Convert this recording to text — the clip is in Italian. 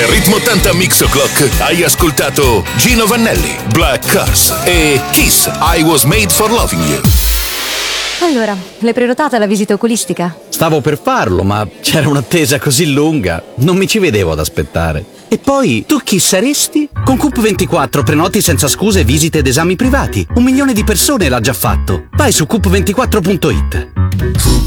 Per Ritmo 80 Mix O'Clock hai ascoltato Gino Vannelli, Black Cars e Kiss, I Was Made for Loving You. Allora, l'hai prenotata la visita oculistica? Stavo per farlo, ma c'era un'attesa così lunga, non mi ci vedevo ad aspettare. E poi, tu chi saresti? Con Coop24 prenoti senza scuse visite ed esami privati. 1 milione di persone l'ha già fatto. Vai su coop24.it.